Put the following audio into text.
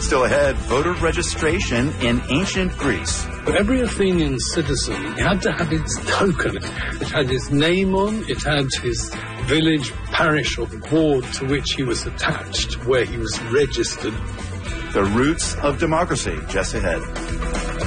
Still ahead, voter registration in ancient Greece. Every Athenian citizen had to have its token. It had his name on, it had his village, parish or ward to which he was attached, where he was registered. The roots of democracy, just ahead.